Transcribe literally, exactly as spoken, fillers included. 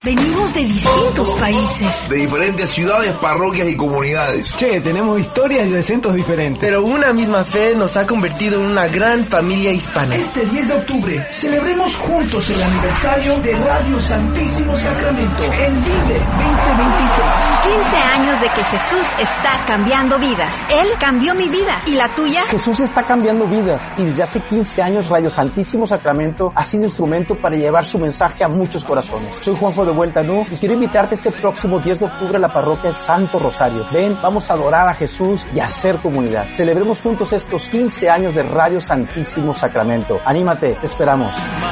Venimos de distintos países, de diferentes ciudades, parroquias y comunidades. Che, tenemos historias y acentos diferentes. Pero una misma fe nos ha convertido en una gran familia hispana. Este diez de octubre celebremos juntos el aniversario de Radio Santísimo Sacramento en Vive veinte veintiséis. quince años de que Jesús está cambiando vidas. Él cambió mi vida. ¿Y la tuya? Jesús está cambiando vidas y desde hace quince años Radio Santísimo Sacramento ha sido instrumento para llevar su mensaje a muchos corazones. Soy Juanjo de Vuelta Nu y quiero invitarte este próximo diez de octubre a la parroquia de Santo Rosario. Ven, vamos a adorar a Jesús y a hacer comunidad. Celebremos juntos estos quince años de Radio Santísimo Sacramento. Anímate, te esperamos.